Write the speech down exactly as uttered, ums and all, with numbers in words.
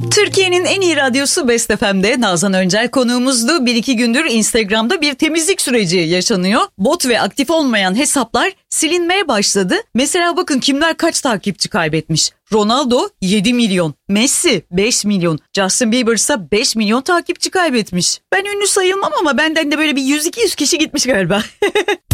Türkiye'nin en iyi radyosu Best F M'de Nazan Öncel konuğumuzdu. Bir iki gündür Instagram'da bir temizlik süreci yaşanıyor. Bot ve aktif olmayan hesaplar silinmeye başladı. Mesela bakın kimler kaç takipçi kaybetmiş. Ronaldo yedi milyon, Messi beş milyon, Justin Bieber ise beş milyon takipçi kaybetmiş. Ben ünlü sayılmam ama benden de böyle bir yüz iki yüz kişi gitmiş galiba.